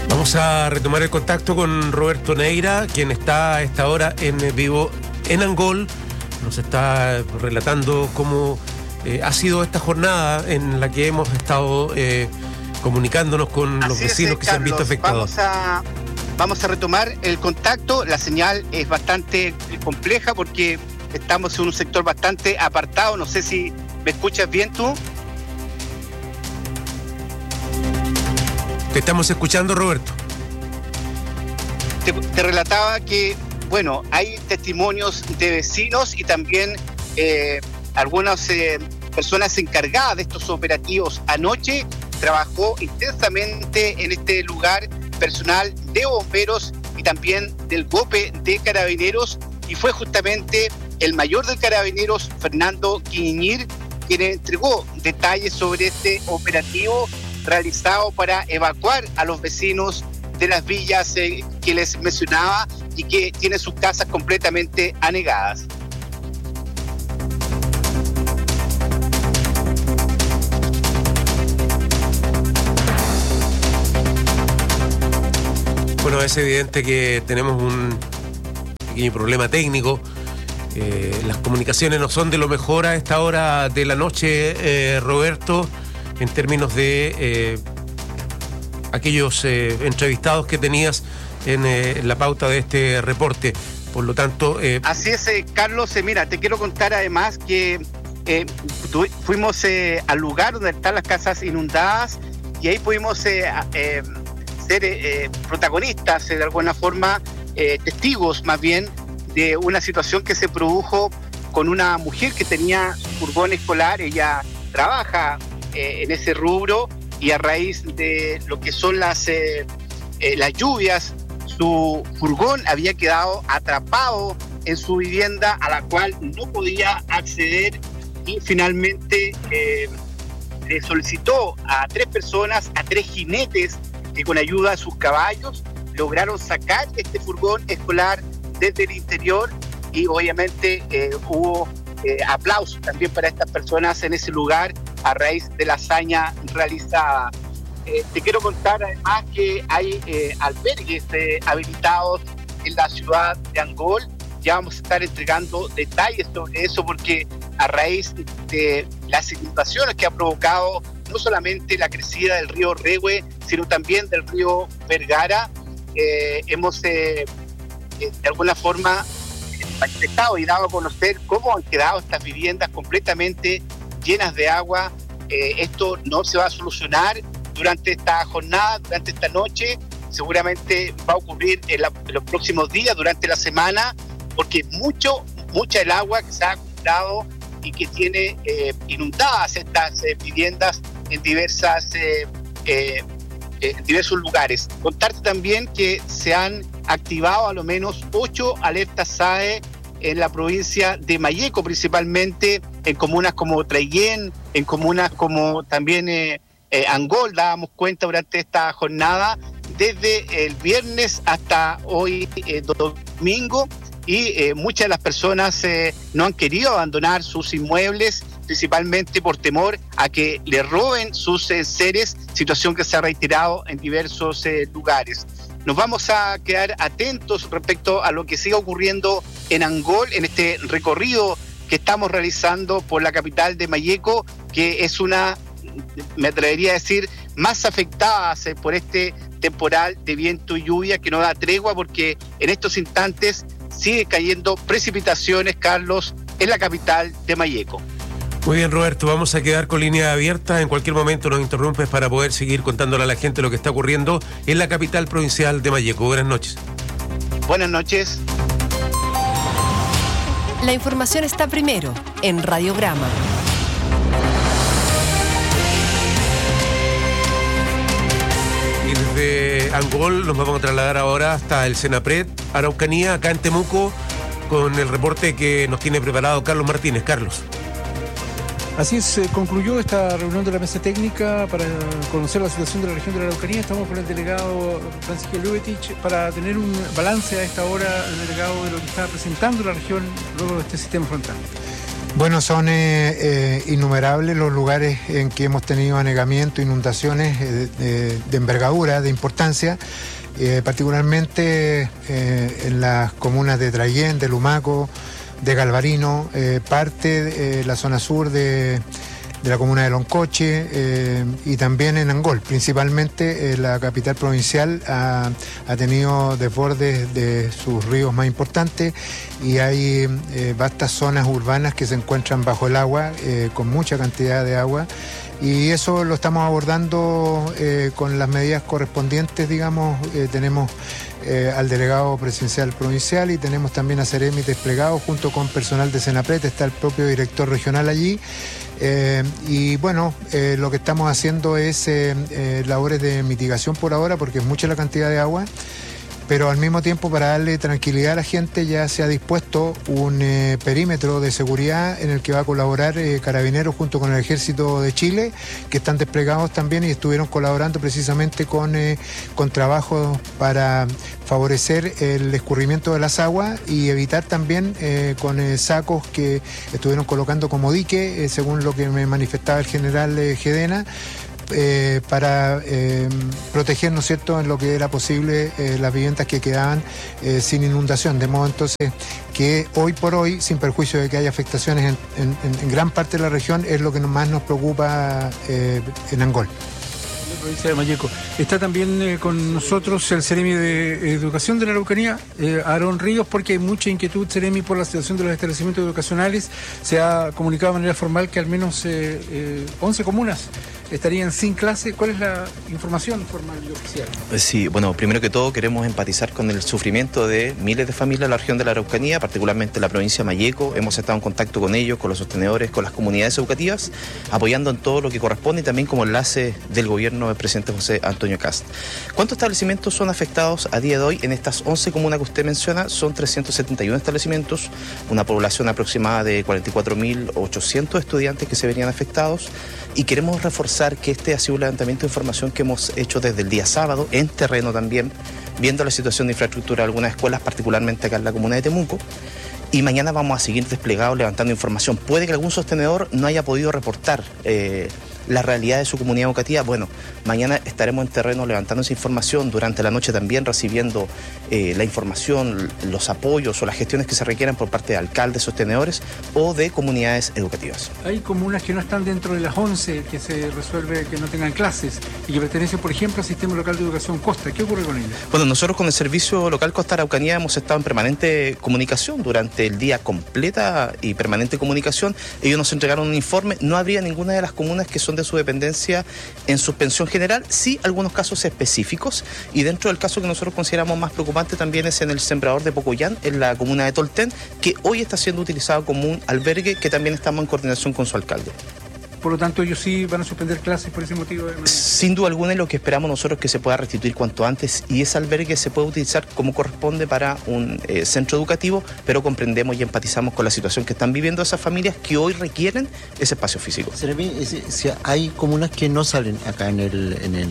Vamos a retomar el contacto con Roberto Neira, quien está a esta hora en vivo en Angol. Nos está relatando cómo ha sido esta jornada en la que hemos estado comunicándonos con los vecinos que se han visto afectados. Vamos a retomar el contacto. La señal es bastante compleja porque estamos en un sector bastante apartado. No sé si me escuchas bien tú. Te estamos escuchando, Roberto. Te relataba que, bueno, hay testimonios de vecinos y también algunas personas encargadas de estos operativos. Anoche trabajó intensamente en este lugar personal de bomberos y también del GOPE de Carabineros, y fue justamente el mayor de Carabineros, Fernando Quiñir, quien entregó detalles sobre este operativo realizado para evacuar a los vecinos de las villas que les mencionaba y que tienen sus casas completamente anegadas. Bueno, es evidente que tenemos un pequeño problema técnico. Las comunicaciones no son de lo mejor a esta hora de la noche, Roberto, en términos de aquellos entrevistados que tenías en la pauta de este reporte. Por lo tanto... Así es, Carlos. Mira, te quiero contar además que fuimos al lugar donde están las casas inundadas y ahí pudimos ser protagonistas, de alguna forma, testigos más bien, de una situación que se produjo con una mujer que tenía su furgón escolar. Ella trabaja en ese rubro y a raíz de lo que son las lluvias, su furgón había quedado atrapado en su vivienda, a la cual no podía acceder, y finalmente le solicitó a 3 personas, a 3 jinetes, que con ayuda de sus caballos lograron sacar este furgón escolar desde el interior, y obviamente hubo aplausos también para estas personas en ese lugar a raíz de la hazaña realizada. Te quiero contar además que hay albergues habilitados en la ciudad de Angol. Ya vamos a estar entregando detalles sobre eso, porque a raíz de las inundaciones que ha provocado no solamente la crecida del río Rehue, sino también del río Vergara, hemos de alguna forma manifestado y dado a conocer cómo han quedado estas viviendas completamente llenas de agua. Esto no se va a solucionar durante esta jornada, durante esta noche. Seguramente va a ocurrir en los próximos días, durante la semana, porque mucha el agua que se ha acumulado y que tiene inundadas estas viviendas en diversos lugares. Contarte también que se han activado a lo menos 8 alertas SAE en la provincia de Malleco, principalmente en comunas como Traiguén, en comunas como también Angol. Dábamos cuenta durante esta jornada, desde el viernes hasta hoy domingo, y muchas de las personas no han querido abandonar sus inmuebles, principalmente por temor a que le roben sus seres, situación que se ha reiterado en diversos lugares. Nos vamos a quedar atentos respecto a lo que siga ocurriendo en Angol, en este recorrido que estamos realizando por la capital de Malleco, que es una, me atrevería a decir, más afectada por este temporal de viento y lluvia que no da tregua, porque en estos instantes sigue cayendo precipitaciones, Carlos, en la capital de Malleco. Muy bien, Roberto, vamos a quedar con línea abierta. En cualquier momento nos interrumpes para poder seguir contándole a la gente lo que está ocurriendo en la capital provincial de Malleco. Buenas noches. Buenas noches. La información está primero en Radiograma. Y desde Angol nos vamos a trasladar ahora hasta el Senapred, Araucanía, acá en Temuco, con el reporte que nos tiene preparado Carlos Martínez. Carlos. Así es, concluyó esta reunión de la mesa técnica para conocer la situación de la región de la Araucanía. Estamos con el delegado Francisco Lubetich para tener un balance a esta hora, el delegado, de lo que está presentando la región luego de este sistema frontal. Bueno, son innumerables los lugares en que hemos tenido anegamiento, inundaciones de envergadura, de importancia, particularmente en las comunas de Traiguén, de Lumaco, de Galvarino, parte de la zona sur de la comuna de Loncoche y también en Angol. Principalmente la capital provincial ha tenido desbordes de sus ríos más importantes y hay vastas zonas urbanas que se encuentran bajo el agua, con mucha cantidad de agua. Y eso lo estamos abordando con las medidas correspondientes, digamos. Tenemos al delegado presidencial provincial y tenemos también a Ceremi desplegado junto con personal de Senapred, está el propio director regional allí. Y bueno, lo que estamos haciendo es labores de mitigación por ahora, porque es mucha la cantidad de agua, pero al mismo tiempo, para darle tranquilidad a la gente, ya se ha dispuesto un perímetro de seguridad en el que va a colaborar Carabineros junto con el Ejército de Chile, que están desplegados también y estuvieron colaborando precisamente con trabajos para favorecer el escurrimiento de las aguas y evitar también con sacos que estuvieron colocando como dique, según lo que me manifestaba el general Gedena, para proteger, ¿no es cierto?, en lo que era posible las viviendas que quedaban sin inundación, de modo entonces que hoy por hoy, sin perjuicio de que haya afectaciones en gran parte de la región, es lo que más nos preocupa en Angol. La provincia de Malleco. Está también con nosotros el Ceremi de Educación de la Araucanía, Aarón Ríos, porque hay mucha inquietud, Ceremi, por la situación de los establecimientos educacionales. Se ha comunicado de manera formal que al menos 11 comunas estarían sin clase. ¿Cuál es la información formal y oficial? Sí, bueno, primero que todo queremos empatizar con el sufrimiento de miles de familias en la región de la Araucanía, particularmente en la provincia de Malleco. Hemos estado en contacto con ellos, con los sostenedores, con las comunidades educativas, apoyando en todo lo que corresponde y también como enlace del gobierno del presidente José Antonio Kast. ¿Cuántos establecimientos son afectados a día de hoy? En estas 11 comunas que usted menciona son 371 establecimientos, una población aproximada de 44.800 estudiantes que se verían afectados, y queremos reforzar que este ha sido un levantamiento de información que hemos hecho desde el día sábado, en terreno también, viendo la situación de infraestructura de algunas escuelas, particularmente acá en la comuna de Temuco. Y mañana vamos a seguir desplegados levantando información. Puede que algún sostenedor no haya podido reportar la realidad de su comunidad educativa. Bueno, mañana estaremos en terreno levantando esa información, durante la noche también recibiendo la información, los apoyos o las gestiones que se requieran por parte de alcaldes, sostenedores o de comunidades educativas. Hay comunas que no están dentro de las 11 que se resuelve que no tengan clases y que pertenecen, por ejemplo, al Sistema Local de Educación Costa. ¿Qué ocurre con ellas? Bueno, nosotros con el Servicio Local Costa Araucanía hemos estado en permanente comunicación durante el día, completa y permanente comunicación. Ellos nos entregaron un informe. No habría ninguna de las comunas que son de su dependencia en suspensión general, sí algunos casos específicos, y dentro del caso que nosotros consideramos más preocupante también es en el Sembrador de Pocoyán, en la comuna de Tolten, que hoy está siendo utilizado como un albergue, que también estamos en coordinación con su alcalde. Por lo tanto, ellos sí van a suspender clases por ese motivo. Sin duda alguna, y lo que esperamos nosotros es que se pueda restituir cuanto antes y ese albergue se pueda utilizar como corresponde para un centro educativo, pero comprendemos y empatizamos con la situación que están viviendo esas familias que hoy requieren ese espacio físico. Ceremi, si hay comunas que no salen acá en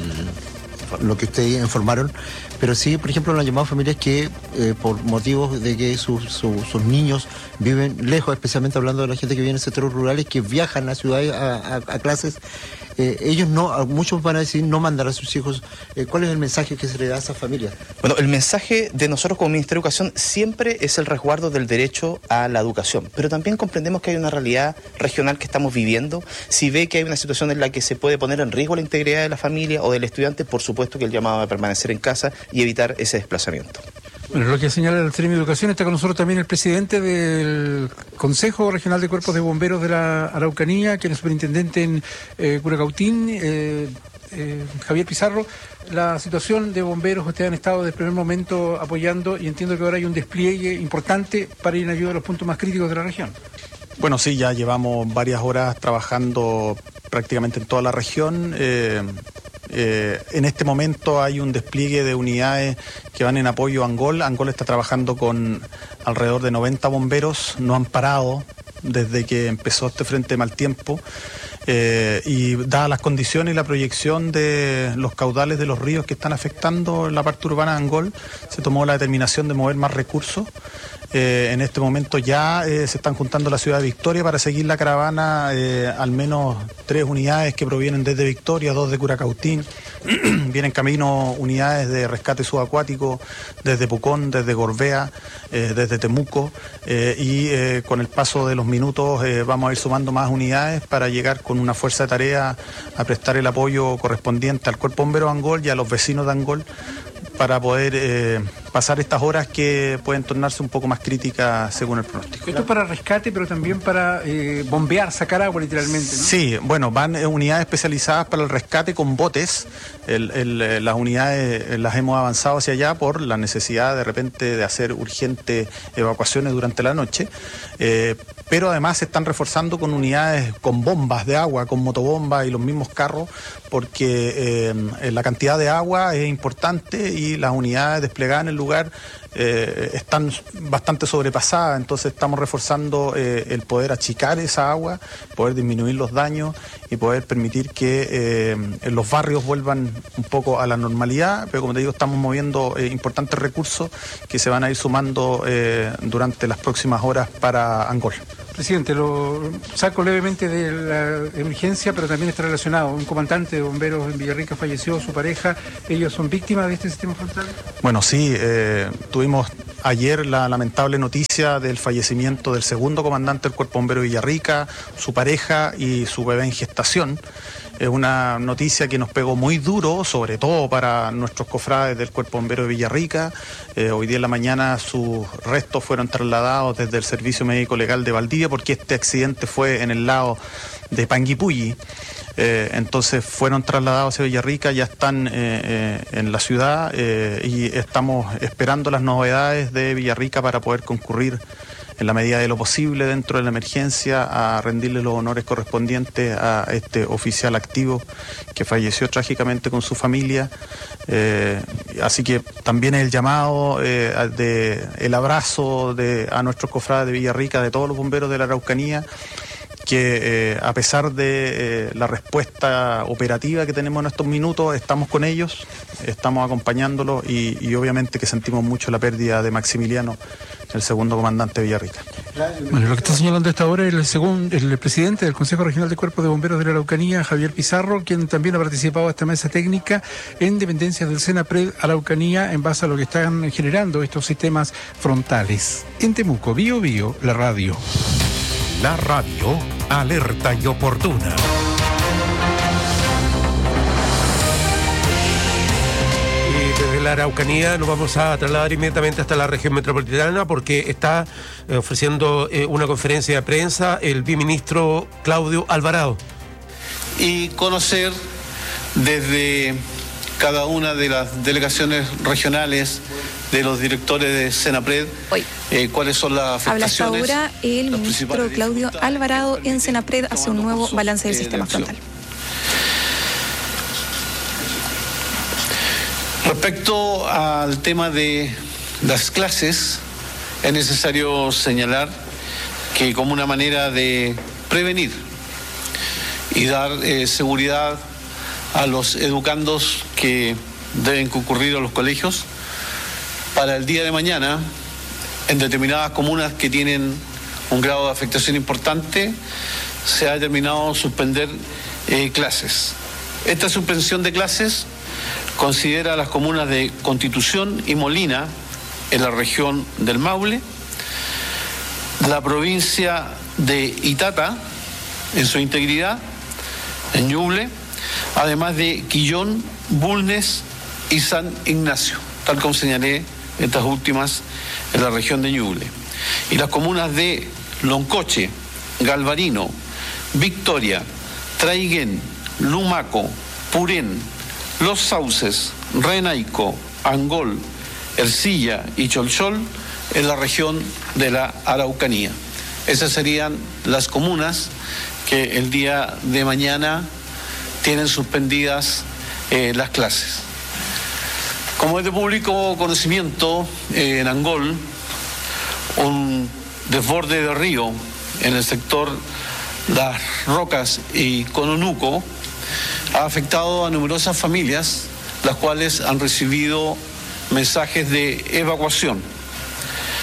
lo que ustedes informaron, pero sí, por ejemplo, nos han llamado familias que por motivos de que sus niños viven lejos, especialmente hablando de la gente que vive en sectores rurales, que viajan a ciudades a clases, ellos no, muchos van a decir no mandar a sus hijos. ¿Cuál es el mensaje que se le da a esas familias? Bueno, el mensaje de nosotros como Ministerio de Educación siempre es el resguardo del derecho a la educación, pero también comprendemos que hay una realidad regional que estamos viviendo. Si ve que hay una situación en la que se puede poner en riesgo la integridad de la familia o del estudiante, por supuesto que el llamado a permanecer en casa y evitar ese desplazamiento. Bueno, lo que señala el Ceremi de Educación, está con nosotros también el presidente del Consejo Regional de Cuerpos de Bomberos de la Araucanía, que es el superintendente en Curacautín, Javier Pizarro. La situación de bomberos, ustedes han estado desde el primer momento apoyando y entiendo que ahora hay un despliegue importante para ir en ayuda a los puntos más críticos de la región. Bueno, sí, ya llevamos varias horas trabajando prácticamente en toda la región. En este momento hay un despliegue de unidades que van en apoyo a Angol. Angol está trabajando con alrededor de 90 bomberos, no han parado desde que empezó este frente de mal tiempo. Y dadas las condiciones y la proyección de los caudales de los ríos que están afectando la parte urbana de Angol, se tomó la determinación de mover más recursos. En este momento ya se están juntando a la ciudad de Victoria para seguir la caravana, al menos 3 unidades que provienen desde Victoria, 2 de Curacautín. Vienen camino unidades de rescate subacuático desde Pucón, desde Gorbea, desde Temuco, y con el paso de los minutos vamos a ir sumando más unidades para llegar con una fuerza de tarea a prestar el apoyo correspondiente al Cuerpo Bombero de Angol y a los vecinos de Angol para poder pasar estas horas que pueden tornarse un poco más críticas según el pronóstico. Esto es para rescate, pero también para bombear, sacar agua literalmente, ¿no? Sí, bueno, van unidades especializadas para el rescate con botes. Las unidades las hemos avanzado hacia allá por la necesidad de repente de hacer urgentes evacuaciones durante la noche, pero además se están reforzando con unidades con bombas de agua, con motobombas y los mismos carros, porque la cantidad de agua es importante y las unidades desplegadas en el lugar están bastante sobrepasadas, entonces estamos reforzando el poder achicar esa agua, poder disminuir los daños y poder permitir que los barrios vuelvan un poco a la normalidad, pero como te digo, estamos moviendo importantes recursos que se van a ir sumando durante las próximas horas para Angol. Presidente, lo saco levemente de la emergencia, pero también está relacionado. Un comandante de bomberos en Villarrica falleció, su pareja. ¿Ellos son víctimas de este sistema frontal? Bueno, sí, tuvimos ayer la lamentable noticia del fallecimiento del segundo comandante del Cuerpo Bombero de Villarrica, su pareja y su bebé en gestación. Es una noticia que nos pegó muy duro, sobre todo para nuestros cofrades del Cuerpo Bombero de Villarrica. Hoy día en la mañana sus restos fueron trasladados desde el Servicio Médico Legal de Valdivia, porque este accidente fue en el lado de Panguipulli. Entonces fueron trasladados a Villarrica, ya están en la ciudad y estamos esperando las novedades de Villarrica para poder concurrir en la medida de lo posible dentro de la emergencia a rendirle los honores correspondientes a este oficial activo que falleció trágicamente con su familia. Así que también el llamado, el abrazo a nuestros cofrades de Villarrica, de todos los bomberos de la Araucanía, que a pesar de la respuesta operativa que tenemos en estos minutos, estamos con ellos, estamos acompañándolos y obviamente que sentimos mucho la pérdida de Maximiliano, el segundo comandante de Villarrica. Bueno, lo que está señalando a esta hora es el presidente del Consejo Regional de Cuerpos de Bomberos de la Araucanía, Javier Pizarro, quien también ha participado en esta mesa técnica en dependencias del Senapred Araucanía en base a lo que están generando estos sistemas frontales. En Temuco, Bío Bío, la radio. La radio alerta y oportuna. Desde la Araucanía nos vamos a trasladar inmediatamente hasta la región metropolitana porque está ofreciendo una conferencia de prensa el viceministro Claudio Alvarado. Y conocer desde cada una de las delegaciones regionales de los directores de Senapred cuáles son las afectaciones. Habla hasta ahora el ministro Claudio Alvarado en Senapred hace un nuevo balance del sistema frontal. Respecto al tema de las clases, es necesario señalar que como una manera de prevenir y dar seguridad a los educandos que deben concurrir a los colegios, para el día de mañana, en determinadas comunas que tienen un grado de afectación importante, se ha determinado suspender clases. Esta suspensión de clases considera las comunas de Constitución y Molina en la región del Maule, la provincia de Itata en su integridad, en Ñuble, además de Quillón, Bulnes y San Ignacio, tal como señalé estas últimas en la región de Ñuble. Y las comunas de Loncoche, Galvarino, Victoria, Traiguén, Lumaco, Purén, Los Sauces, Renaico, Angol, Ercilla y Cholchol en la región de la Araucanía. Esas serían las comunas que el día de mañana tienen suspendidas las clases. Como es de público conocimiento, en Angol, un desborde de río en el sector Las Rocas y Cononuco ha afectado a numerosas familias, las cuales han recibido mensajes de evacuación.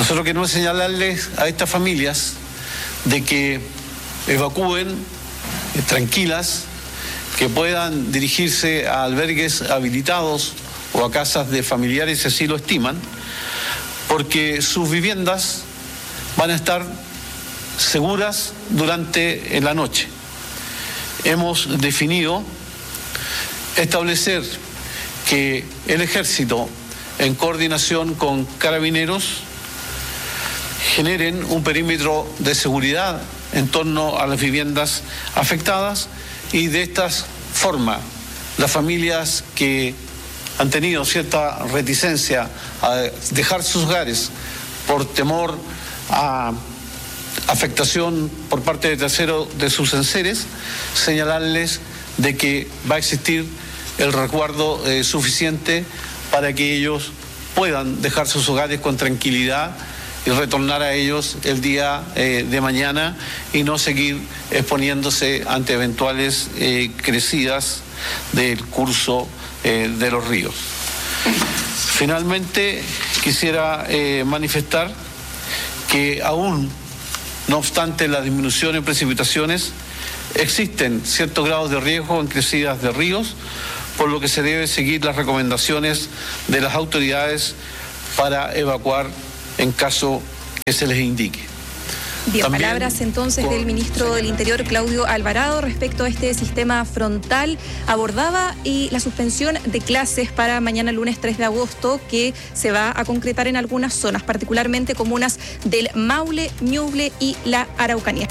Nosotros queremos señalarles a estas familias de que evacúen tranquilas, que puedan dirigirse a albergues habilitados o a casas de familiares si así lo estiman, porque sus viviendas van a estar seguras durante la noche. Hemos definido establecer que el Ejército, en coordinación con Carabineros, generen un perímetro de seguridad en torno a las viviendas afectadas, y de esta forma las familias que han tenido cierta reticencia a dejar sus hogares por temor a afectación por parte de terceros de sus enseres, señalarles de que va a existir el resguardo suficiente para que ellos puedan dejar sus hogares con tranquilidad y retornar a ellos el día de mañana y no seguir exponiéndose ante eventuales crecidas del curso de los ríos. Finalmente, quisiera manifestar que aún, no obstante la disminución en precipitaciones, existen ciertos grados de riesgo en crecidas de ríos, por lo que se debe seguir las recomendaciones de las autoridades para evacuar en caso que se les indique. Bien, también, palabras entonces del ministro del Interior, Claudio Alvarado, respecto a este sistema frontal. Abordaba y la suspensión de clases para mañana lunes 3 de agosto, que se va a concretar en algunas zonas, particularmente comunas del Maule, Ñuble y la Araucanía.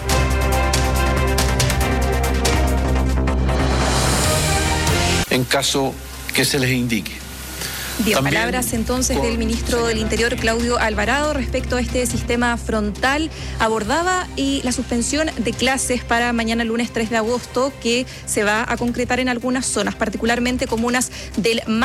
En caso que se les indique. Bien, también, palabras entonces del ministro del Interior, Claudio Alvarado, respecto a este sistema frontal. Abordaba y la suspensión de clases para mañana lunes 3 de agosto, que se va a concretar en algunas zonas, particularmente comunas del